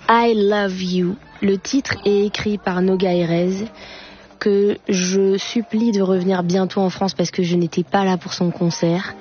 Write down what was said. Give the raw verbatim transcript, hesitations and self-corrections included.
I Love You. Le titre est écrit par Noga Erez, que je supplie de revenir bientôt en France parce que je n'étais pas là pour son concert.